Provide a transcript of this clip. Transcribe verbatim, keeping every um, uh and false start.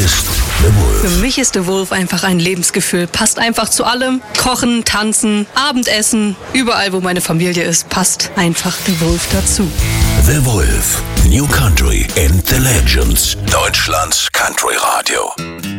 ist The Wolf. Für mich ist The Wolf einfach ein Lebensgefühl. Passt einfach zu allem. Kochen, tanzen, Abendessen, überall wo meine Familie ist, passt einfach The Wolf dazu. The Wolf. New Country and the Legends. Deutschlands Country Radio.